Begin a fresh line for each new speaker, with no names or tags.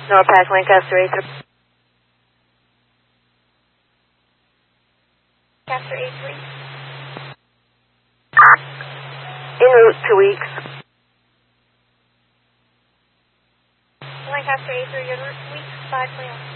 NORPAC Lancaster A3.
Lancaster A3.
En route, 2 weeks.
Lancaster A3, en route, 2 weeks, 5 miles.